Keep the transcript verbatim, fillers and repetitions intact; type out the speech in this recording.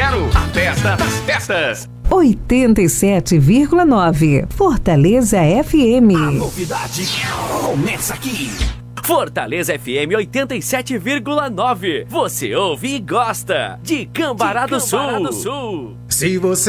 zero. A festa das festas. oitenta e sete vírgula nove Fortaleza F M. A novidade começa aqui. Fortaleza F M oitenta e sete vírgula nove. Você ouve e gosta de Cambará do Sul. Se você